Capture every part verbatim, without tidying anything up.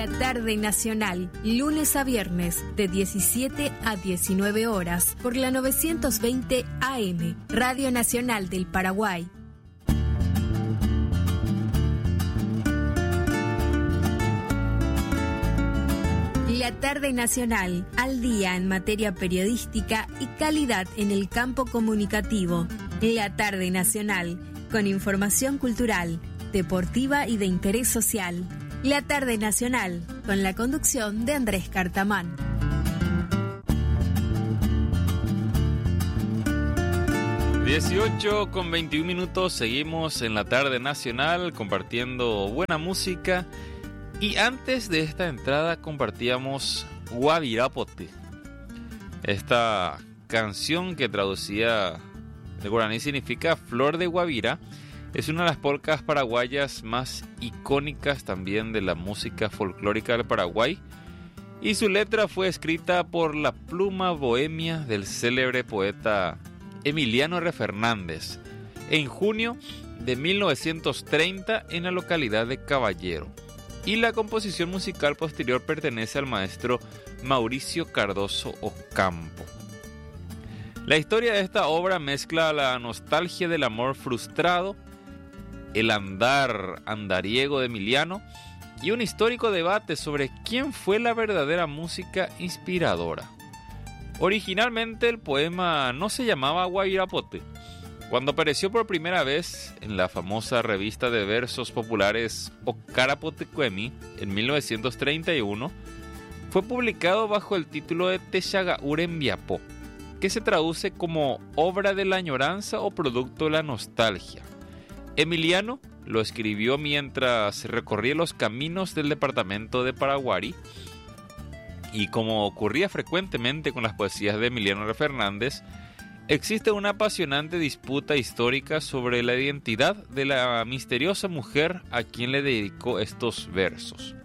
La tarde nacional, lunes a viernes, de diecisiete a diecinueve horas, por la novecientos veinte A M, Radio Nacional del Paraguay. La tarde nacional, al día en materia periodística y calidad en el campo comunicativo. La tarde nacional, con información cultural, deportiva y de interés social. La tarde nacional, con la conducción de Andrés Cartamán. dieciocho con veintiún minutos, seguimos en la tarde nacional compartiendo buena música. Y antes de esta entrada compartíamos Guavirapote, esta canción que traducía de guaraní significa Flor de Guavira. Es una de las polcas paraguayas más icónicas también de la música folclórica del Paraguay. Y su letra fue escrita por la pluma bohemia del célebre poeta Emiliano R. Fernández en junio de mil novecientos treinta en la localidad de Caballero. Y la composición musical posterior pertenece al maestro Mauricio Cardoso Ocampo. La historia de esta obra mezcla la nostalgia del amor frustrado, el andar andariego de Emiliano y un histórico debate sobre quién fue la verdadera música inspiradora. Originalmente el poema no se llamaba Guavirapote. Cuando apareció por primera vez en la famosa revista de versos populares Ocarapotecuemi en mil novecientos treinta y uno, fue publicado bajo el título de Texagaurembiapó, que se traduce como obra de la añoranza o producto de la nostalgia. Emiliano lo escribió mientras recorría los caminos del departamento de Paraguarí, y como ocurría frecuentemente con las poesías de Emiliano R. Fernández, existe una apasionante disputa histórica sobre la identidad de la misteriosa mujer a quien le dedicó estos versos.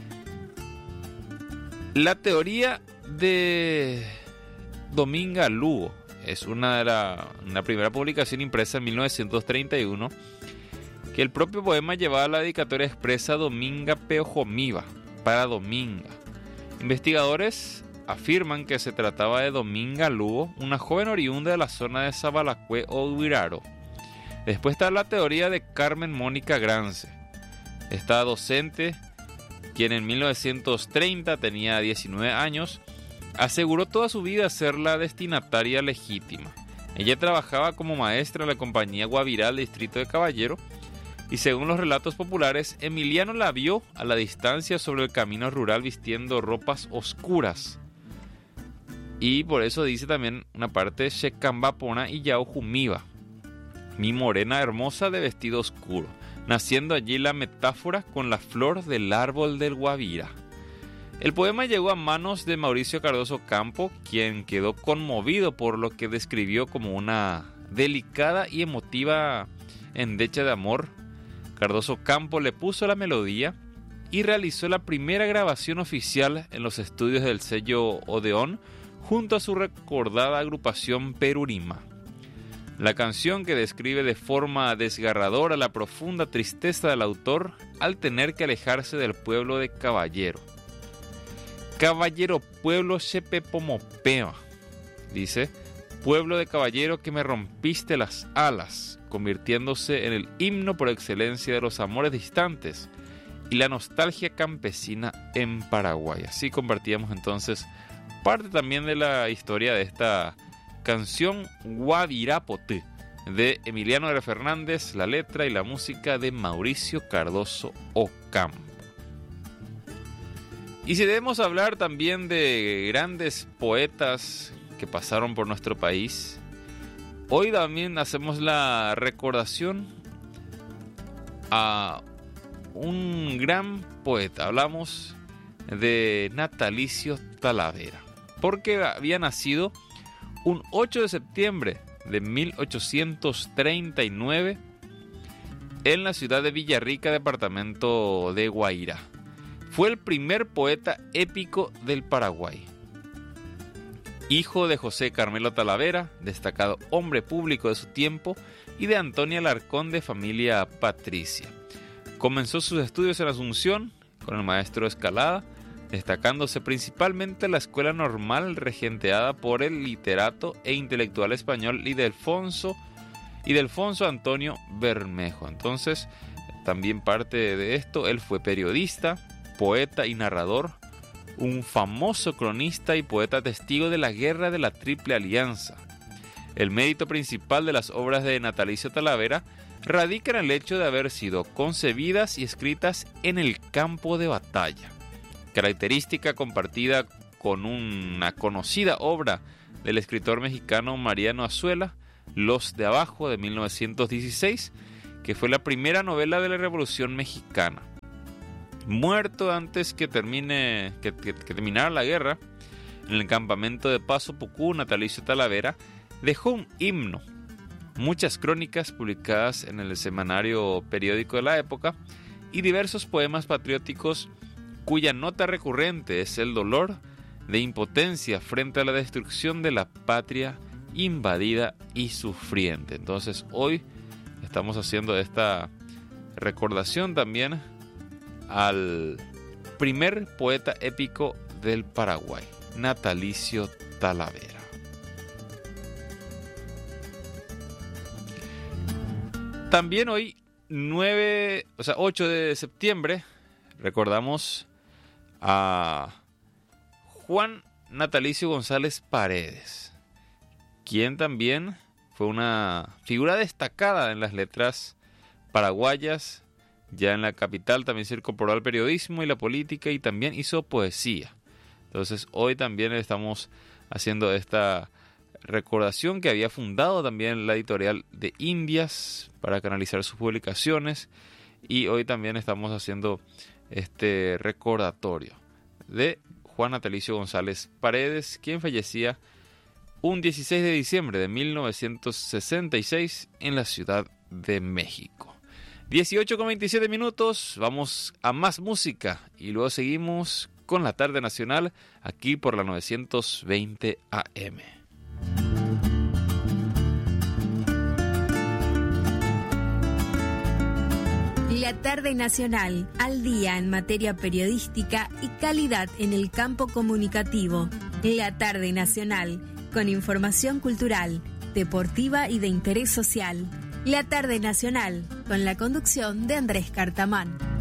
La teoría de Dominga Lugo es una de la una primera publicación impresa en mil novecientos treinta y uno, que el propio poema llevaba la dedicatoria expresa Dominga Peojomiva, para Dominga. Investigadores afirman que se trataba de Dominga Lugo, una joven oriunda de la zona de Sabalacue o Huiraro. Después está la teoría de Carmen Mónica Grance, esta docente, quien en mil novecientos treinta tenía diecinueve años, aseguró toda su vida ser la destinataria legítima. Ella trabajaba como maestra en la compañía Guavirá del distrito de Caballero, y según los relatos populares, Emiliano la vio a la distancia sobre el camino rural vistiendo ropas oscuras. Y por eso dice también una parte, Shekambapona y Yao Jumiva, mi morena hermosa de vestido oscuro, naciendo allí la metáfora con la flor del árbol del Guavira. El poema llegó a manos de Mauricio Cardoso Ocampo, quien quedó conmovido por lo que describió como una delicada y emotiva endecha de amor. Cardoso Ocampo le puso la melodía y realizó la primera grabación oficial en los estudios del sello Odeón, junto a su recordada agrupación Perurima. La canción, que describe de forma desgarradora la profunda tristeza del autor al tener que alejarse del pueblo de Caballero. Caballero, pueblo Xepepomopea, dice, pueblo de Caballero que me rompiste las alas, convirtiéndose en el himno por excelencia de los amores distantes y la nostalgia campesina en Paraguay. Así compartíamos entonces parte también de la historia de esta canción Guavirapote de Emiliano R. Fernández, la letra y la música de Mauricio Cardoso Ocampo. Y si debemos hablar también de grandes poetas que pasaron por nuestro país, hoy también hacemos la recordación a un gran poeta. Hablamos de Natalicio Talavera, porque había nacido un ocho de septiembre de mil ochocientos treinta y nueve en la ciudad de Villarrica, departamento de Guairá. Fue el primer poeta épico del Paraguay. Hijo de José Carmelo Talavera, destacado hombre público de su tiempo, y de Antonia Alarcón, de familia patricia. Comenzó sus estudios en Asunción, con el maestro Escalada, destacándose principalmente la escuela normal regenteada por el literato e intelectual español Ildefonso y Ildefonso Antonio Bermejo. Entonces, también parte de esto, él fue periodista, poeta y narrador, un famoso cronista y poeta testigo de la Guerra de la Triple Alianza. El mérito principal de las obras de Natalicio Talavera radica en el hecho de haber sido concebidas y escritas en el campo de batalla, característica compartida con una conocida obra del escritor mexicano Mariano Azuela, Los de Abajo, de mil novecientos dieciséis, que fue la primera novela de la Revolución Mexicana. Muerto antes que termine que, que, que terminara la guerra, en el campamento de Paso Pucú, Natalicio Talavera dejó un himno, muchas crónicas publicadas en el semanario periódico de la época y diversos poemas patrióticos cuya nota recurrente es el dolor de impotencia frente a la destrucción de la patria invadida y sufriente. Entonces hoy estamos haciendo esta recordación también al primer poeta épico del Paraguay, Natalicio Talavera. También hoy, nueve, o sea, ocho de septiembre, recordamos a Juan Natalicio González Paredes, quien también fue una figura destacada en las letras paraguayas. Ya en la capital también se incorporó al periodismo y la política y también hizo poesía. Entonces hoy también estamos haciendo esta recordación, que había fundado también la editorial de Indias para canalizar sus publicaciones, y hoy también estamos haciendo este recordatorio de Juan Natalicio González Paredes, quien fallecía un dieciséis de diciembre de mil novecientos sesenta y seis en la Ciudad de México. dieciocho con veintisiete minutos, vamos a más música y luego seguimos con la tarde nacional aquí por la novecientos veinte A M. La tarde nacional, al día en materia periodística y calidad en el campo comunicativo. La tarde nacional, con información cultural, deportiva y de interés social. La tarde nacional, con la conducción de Andrés Cartamán.